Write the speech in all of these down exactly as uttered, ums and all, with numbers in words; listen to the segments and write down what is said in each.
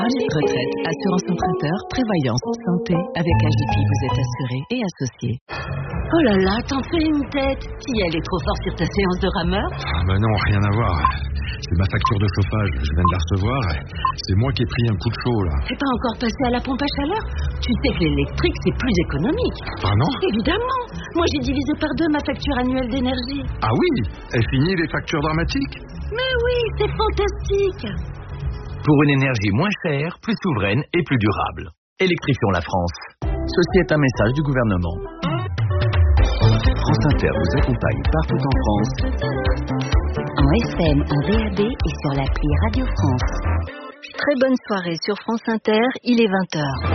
Retraite, assurance emprunteur, prévoyance, santé. Avec A J P, vous êtes assuré et associé. Oh là là, t'en fais une tête. Si elle est trop forte sur ta séance de rameur. Ah bah non, rien à voir. C'est ma facture de chauffage, je viens de la recevoir. C'est moi qui ai pris un coup de chaud là. T'es pas encore passé à la pompe à chaleur? Tu sais que l'électrique c'est plus économique. Ah non? Évidemment. Moi j'ai divisé par deux ma facture annuelle d'énergie. Ah oui? Et fini les factures dramatiques? Mais oui, c'est fantastique. Pour une énergie moins chère, plus souveraine et plus durable. Électrifions la France. Ceci est un message du gouvernement. France Inter vous accompagne partout en France. En F M, en V A B et sur l'appli Radio France. Très bonne soirée sur France Inter, il est vingt heures.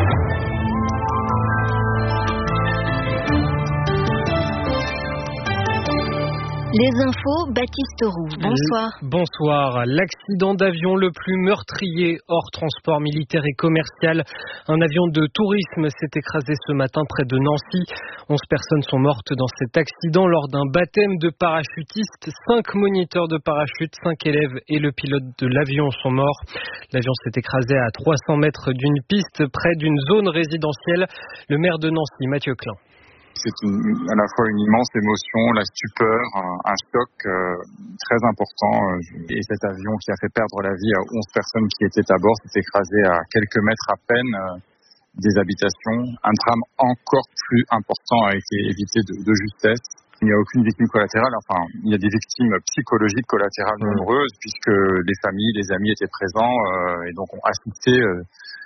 Les infos, Baptiste Roux, bonsoir. L- bonsoir. L'accident d'avion le plus meurtrier hors transport militaire et commercial. Un avion de tourisme s'est écrasé ce matin près de Nancy. Onze personnes sont mortes dans cet accident lors d'un baptême de parachutistes. Cinq moniteurs de parachute, cinq élèves et le pilote de l'avion sont morts. L'avion s'est écrasé à trois cents mètres d'une piste près d'une zone résidentielle. Le maire de Nancy, Mathieu Klein. C'est une, à la fois une immense émotion, la stupeur, un, un choc euh, très important. Et cet avion qui a fait perdre la vie à onze personnes qui étaient à bord s'est écrasé à quelques mètres à peine euh, des habitations. Un drame encore plus important a été évité de, de justesse. Il n'y a aucune victime collatérale. Enfin, il y a des victimes psychologiques collatérales nombreuses puisque les familles, les amis étaient présents euh, et donc ont assisté euh,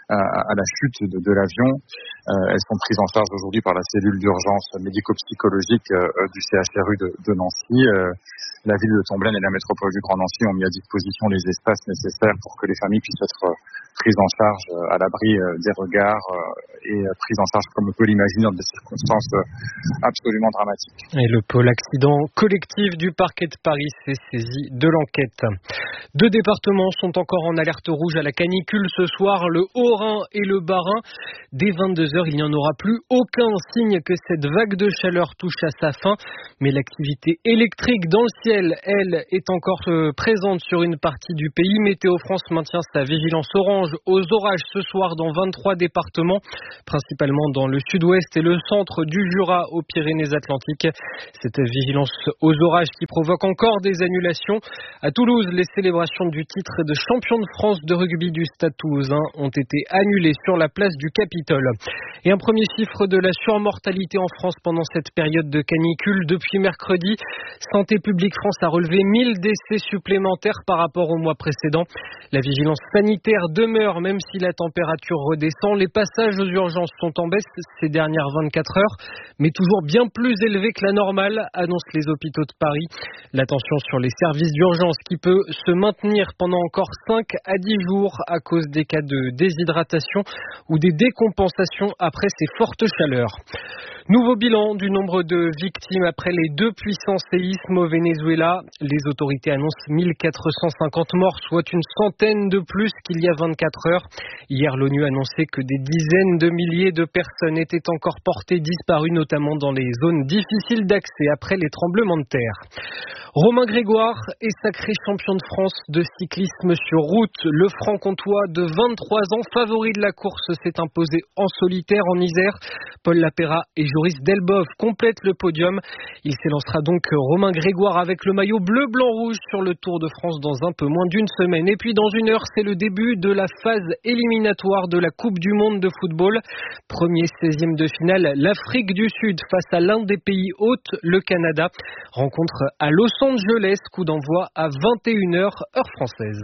à la chute de, de l'avion. Euh, elles sont prises en charge aujourd'hui par la cellule d'urgence médico-psychologique euh, du C H R U de, de Nancy. Euh, la ville de Tomblaine et la métropole du Grand Nancy ont mis à disposition les espaces nécessaires pour que les familles puissent être prises en charge euh, à l'abri euh, des regards euh, et euh, prises en charge, comme on peut l'imaginer, dans des circonstances euh, absolument dramatiques. Et le pôle accident collectif du parquet de Paris s'est saisi de l'enquête. Deux départements sont encore en alerte rouge à la canicule ce soir, le Haut-Rhin et le Bas-Rhin. Dès vingt-deux heures, il n'y en aura plus aucun signe que cette vague de chaleur touche à sa fin. Mais l'activité électrique dans le ciel, elle, est encore euh, présente sur une partie du pays. Météo France maintient sa vigilance orange aux orages ce soir dans vingt-trois départements, principalement dans le sud-ouest et le centre du Jura aux Pyrénées-Atlantiques. Cette vigilance aux orages qui provoque encore des annulations. À Toulouse, les célébrations du titre de champion de France de rugby du Stade Toulousain ont été annulées sur la place du Capitole. Et un premier chiffre de la surmortalité en France pendant cette période de canicule. Depuis mercredi, Santé publique France a relevé mille décès supplémentaires par rapport au mois précédent. La vigilance sanitaire demeure même si la température redescend. Les passages aux urgences sont en baisse ces dernières vingt-quatre heures, mais toujours bien plus élevés que la normale, annoncent les hôpitaux de Paris. La tension sur les services d'urgence qui peut se maintenir pendant encore cinq à dix jours à cause des cas de déshydratation ou des décompensations après ces fortes chaleurs. Nouveau bilan du nombre de victimes après les deux puissants séismes au Venezuela. Les autorités annoncent mille quatre cent cinquante morts, soit une centaine de plus qu'il y a vingt-quatre heures. Hier, l'ONU annonçait que des dizaines de milliers de personnes étaient encore portées disparues, notamment dans les zones difficiles d'accès après les tremblements de terre. Romain Grégoire est sacré champion de France de cyclisme sur route. Le franc-comtois de vingt-trois ans, favori de la course, s'est imposé en solitaire en Isère. Paul Lapéra et Joris Delboeuf complètent le podium. Il s'élancera donc Romain Grégoire avec le maillot bleu-blanc-rouge sur le Tour de France dans un peu moins d'une semaine. Et puis dans une heure, c'est le début de la phase éliminatoire de la Coupe du Monde de football. Premier seizième de finale, l'Afrique du Sud face à l'un des pays hôtes, le Canada. Rencontre à Los Angeles, coup d'envoi à vingt et une heures, heure française.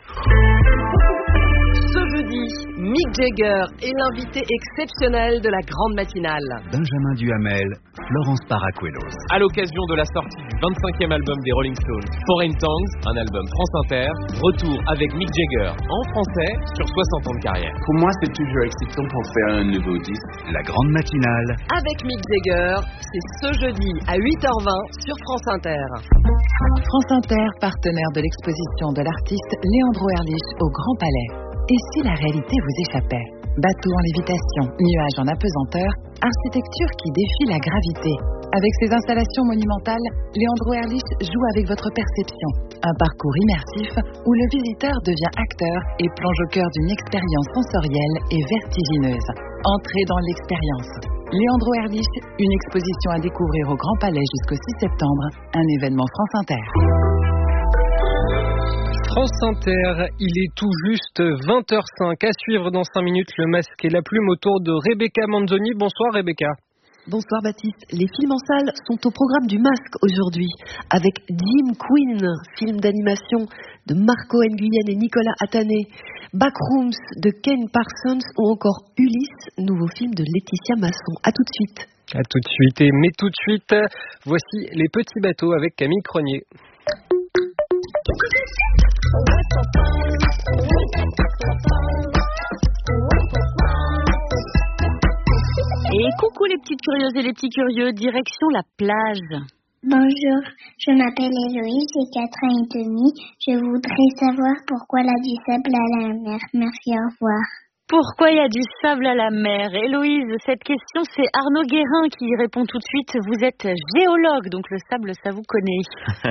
Ce jeudi, Mick Jagger est l'invité exceptionnel de la grande matinale. Benjamin Duhamel, Florence Paracuelos. À l'occasion de la sortie du vingt-cinquième album des Rolling Stones, Foreign Tongues, un album France Inter, retour avec Mick Jagger en français sur soixante ans de carrière. Pour moi, c'est toujours excitant pour faire un nouveau disque. La grande matinale. Avec Mick Jagger, c'est ce jeudi à huit heures vingt sur France Inter. France Inter, partenaire de l'exposition de l'artiste Leandro Erlich au Grand Palais. Et si la réalité vous échappait? Bateau en lévitation, nuages en apesanteur, architecture qui défie la gravité. Avec ses installations monumentales, Leandro Erlich joue avec votre perception. Un parcours immersif où le visiteur devient acteur et plonge au cœur d'une expérience sensorielle et vertigineuse. Entrez dans l'expérience. Leandro Erlich, une exposition à découvrir au Grand Palais jusqu'au six septembre, un événement France Inter. France Inter, il est tout juste vingt heures cinq. À suivre dans cinq minutes, le masque et la plume autour de Rebecca Manzoni. Bonsoir Rebecca. Bonsoir Baptiste. Les films en salle sont au programme du Masque aujourd'hui, avec Jim Queen, film d'animation de Marco Nguyen et Nicolas Atané, Backrooms de Ken Parsons ou encore Ulysse, nouveau film de Laetitia Masson. À tout de suite. À tout de suite. Et mais tout de suite, voici Les Petits Bateaux avec Camille Cronier. Et coucou les petites curieuses et les petits curieux, direction la plage. Bonjour, je m'appelle Héloïse, j'ai quatre ans et demi. Je voudrais savoir pourquoi il y a du sable à la mer. Merci, au revoir. Pourquoi il y a du sable à la mer? Héloïse, cette question, c'est Arnaud Guérin qui y répond tout de suite. Vous êtes géologue, donc le sable, ça vous connaît.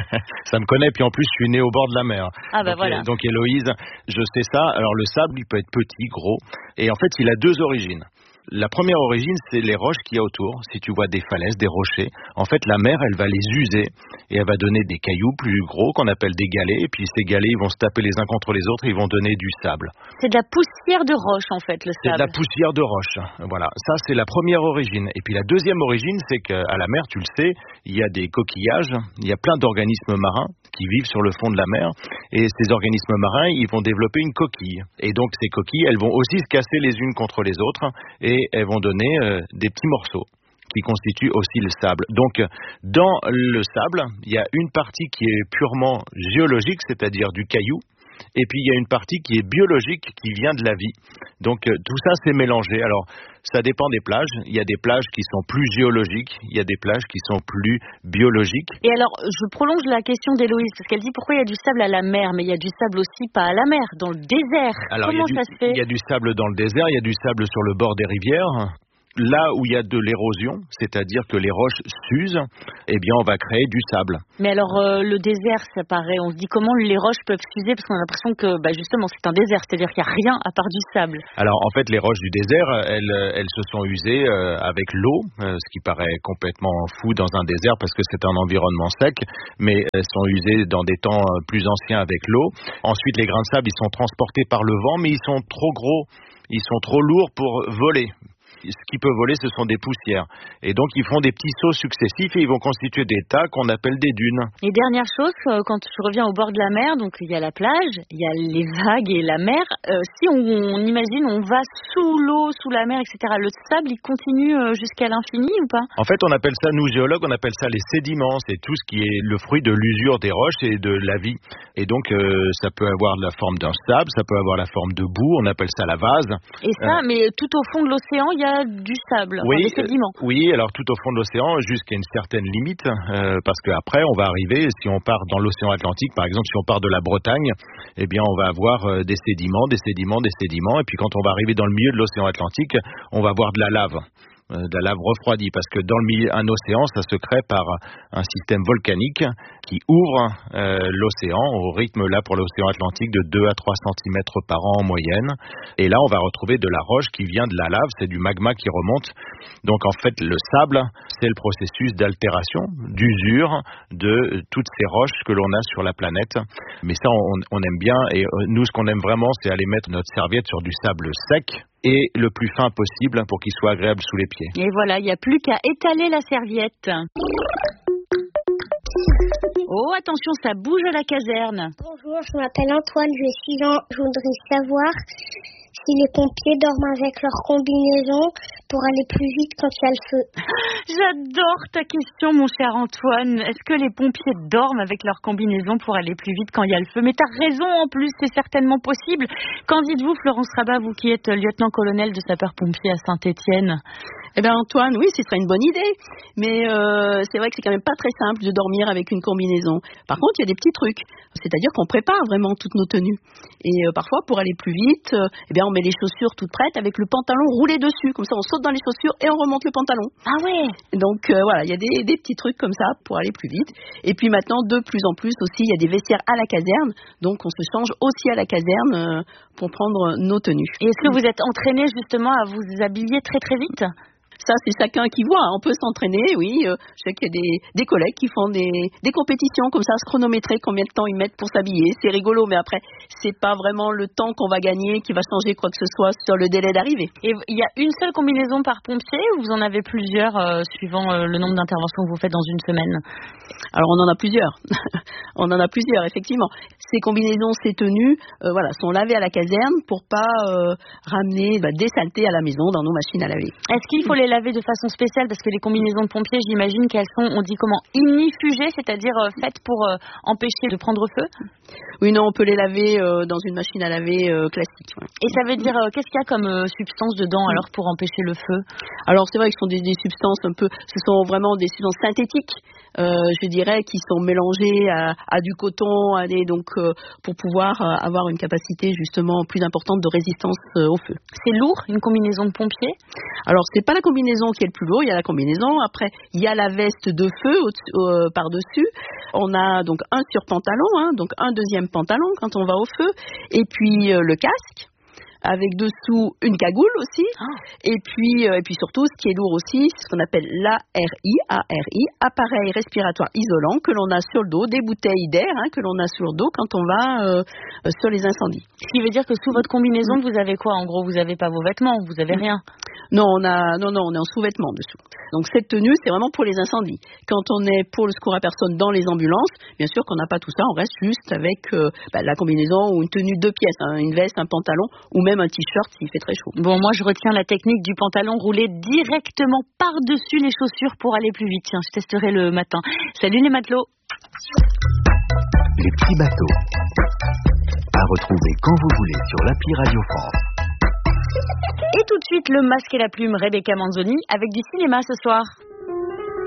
Ça me connaît, puis en plus, je suis né au bord de la mer. Ah bah donc, voilà. Donc Héloïse, je sais ça. Alors le sable, il peut être petit, gros, et en fait, il a deux origines. La première origine, c'est les roches qu'il y a autour. Si tu vois des falaises, des rochers, en fait, la mer, elle va les user et elle va donner des cailloux plus gros qu'on appelle des galets. Et puis ces galets, ils vont se taper les uns contre les autres et ils vont donner du sable. C'est de la poussière de roche, en fait, le sable. C'est de la poussière de roche. Voilà, ça, c'est la première origine. Et puis la deuxième origine, c'est qu'à la mer, tu le sais, il y a des coquillages, il y a plein d'organismes marins qui vivent sur le fond de la mer. Et ces organismes marins, ils vont développer une coquille. Et donc ces coquilles, elles vont aussi se casser les unes contre les autres. Et et elles vont donner euh, des petits morceaux qui constituent aussi le sable. Donc, dans le sable, il y a une partie qui est purement géologique, c'est-à-dire du caillou, et puis il y a une partie qui est biologique, qui vient de la vie. Donc, euh, tout ça, c'est mélangé. Alors, ça dépend des plages. Il y a des plages qui sont plus géologiques, il y a des plages qui sont plus biologiques. Et alors, je prolonge la question d'Héloïse, parce qu'elle dit pourquoi il y a du sable à la mer, mais il y a du sable aussi pas à la mer, dans le désert. Alors, Comment du, ça se fait? Il y a du sable dans le désert, il y a du sable sur le bord des rivières. Là où il y a de l'érosion, c'est-à-dire que les roches s'usent, eh bien on va créer du sable. Mais alors euh, le désert, ça paraît, on se dit comment les roches peuvent s'user parce qu'on a l'impression que bah, justement c'est un désert, c'est-à-dire qu'il n'y a rien à part du sable. Alors en fait les roches du désert, elles, elles se sont usées euh, avec l'eau, euh, ce qui paraît complètement fou dans un désert parce que c'est un environnement sec, mais elles sont usées dans des temps plus anciens avec l'eau. Ensuite les grains de sable, ils sont transportés par le vent, mais ils sont trop gros, ils sont trop lourds pour voler. Ce qui peut voler, ce sont des poussières. Et donc, ils font des petits sauts successifs et ils vont constituer des tas qu'on appelle des dunes. Et dernière chose, quand je reviens au bord de la mer, donc il y a la plage, il y a les vagues et la mer. Euh, si on, on imagine, on va sous l'eau, sous la mer, et cetera, le sable, il continue jusqu'à l'infini ou pas? En fait, on appelle ça, nous géologues, on appelle ça les sédiments. C'est tout ce qui est le fruit de l'usure des roches et de la vie. Et donc, euh, ça peut avoir la forme d'un sable, ça peut avoir la forme de boue, on appelle ça la vase. Et ça, euh, mais tout au fond de l'océan, il y a du sable, oui, enfin, des sédiments. Euh, oui, alors tout au fond de l'océan, jusqu'à une certaine limite, euh, parce qu'après, on va arriver, si on part dans l'océan Atlantique, par exemple, si on part de la Bretagne, eh bien, on va avoir euh, des sédiments, des sédiments, des sédiments, et puis quand on va arriver dans le milieu de l'océan Atlantique, on va avoir de la lave. de la lave refroidie, parce que dans le milieu, un océan, ça se crée par un système volcanique qui ouvre euh, l'océan au rythme, là, pour l'océan Atlantique, de deux à trois centimètres par an en moyenne. Et là, on va retrouver de la roche qui vient de la lave, c'est du magma qui remonte. Donc, en fait, le sable, c'est le processus d'altération, d'usure de toutes ces roches que l'on a sur la planète. Mais ça, on, on aime bien, et nous, ce qu'on aime vraiment, c'est aller mettre notre serviette sur du sable sec, et le plus fin possible pour qu'il soit agréable sous les pieds. Et voilà, il n'y a plus qu'à étaler la serviette. Oh, attention, ça bouge à la caserne. Bonjour, je m'appelle Antoine, j'ai six ans. Je voudrais savoir si les pompiers dorment avec leur combinaison pour aller plus vite quand il y a le feu. J'adore ta question, mon cher Antoine. Est-ce que les pompiers dorment avec leur combinaison pour aller plus vite quand il y a le feu? Mais t'as raison, en plus, c'est certainement possible. Qu'en dites-vous, Florence Rabat, vous qui êtes lieutenant-colonel de sapeurs-pompiers à Saint-Étienne? Eh bien Antoine, oui, ce serait une bonne idée, mais euh, c'est vrai que c'est quand même pas très simple de dormir avec une combinaison. Par contre, il y a des petits trucs, c'est-à-dire qu'on prépare vraiment toutes nos tenues. Et euh, parfois, pour aller plus vite, euh, eh bien on met les chaussures toutes prêtes avec le pantalon roulé dessus, comme ça on saute dans les chaussures et on remonte le pantalon. Ah ouais. Donc euh, voilà, il y a des, des petits trucs comme ça pour aller plus vite. Et puis maintenant, de plus en plus aussi, il y a des vestiaires à la caserne, donc on se change aussi à la caserne euh, pour prendre nos tenues. Et est-ce que vous êtes entraîné justement à vous habiller très très vite ? Ça, c'est chacun qui voit. On peut s'entraîner, oui. Euh, je sais qu'il y a des, des collègues qui font des, des compétitions comme ça, se chronométrer combien de temps ils mettent pour s'habiller. C'est rigolo, mais après, c'est pas vraiment le temps qu'on va gagner qui va changer quoi que ce soit sur le délai d'arrivée. Et il y a une seule combinaison par pompier ou vous en avez plusieurs euh, suivant euh, le nombre d'interventions que vous faites dans une semaine ? Alors, on en a plusieurs. on en a plusieurs, effectivement. Ces combinaisons, ces tenues, euh, voilà, sont lavées à la caserne pour pas euh, ramener bah, des saletés à la maison dans nos machines à laver. Est-ce qu'il faut les laver de façon spéciale parce que les combinaisons de pompiers, j'imagine qu'elles sont, on dit comment, ignifugées, c'est-à-dire euh, faites pour euh, empêcher de prendre feu ? Oui, non, on peut les laver euh, dans une machine à laver euh, classique. Ouais. Et ça veut dire, euh, qu'est-ce qu'il y a comme euh, substance dedans alors pour empêcher le feu ? Alors c'est vrai que ce sont des, des substances un peu, ce sont vraiment des substances synthétiques, euh, je dirais, qui sont mélangées à, à du coton, à des, donc euh, pour pouvoir euh, avoir une capacité justement plus importante de résistance euh, au feu. C'est lourd, une combinaison de pompier ? Alors c'est pas la combinaison qui est le plus lourd, il y a la combinaison, après il y a la veste de feu euh, par-dessus, on a donc un surpantalon, hein, donc un deuxième pantalon quand on va au feu, et puis euh, le casque, avec dessous une cagoule aussi, ah. et puis euh, et puis surtout, ce qui est lourd aussi, c'est ce qu'on appelle l'A R I, A R I, appareil respiratoire isolant, que l'on a sur le dos, des bouteilles d'air hein, que l'on a sur le dos quand on va euh, sur les incendies. Ce qui veut dire que sous votre combinaison, vous avez quoi ? En gros, vous n'avez pas vos vêtements, vous avez rien. Non, on a, non, non, on est en sous-vêtements dessous. Donc cette tenue, c'est vraiment pour les incendies. Quand on est pour le secours à personne dans les ambulances, bien sûr qu'on n'a pas tout ça, on reste juste avec euh, bah, la combinaison ou une tenue deux pièces, hein, une veste, un pantalon ou même un t-shirt s'il fait très chaud. Bon, moi je retiens la technique du pantalon roulé directement par-dessus les chaussures pour aller plus vite. Tiens, je testerai le matin. Salut les matelots. Les petits bateaux. À retrouver quand vous voulez sur l'appli Radio France. Et tout de suite, le masque et la plume, Rebecca Manzoni, avec du cinéma ce soir.